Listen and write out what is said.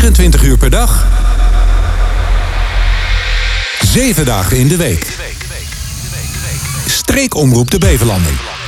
24 uur per dag. 7 dagen in de week. Streekomroep de Beverlanden.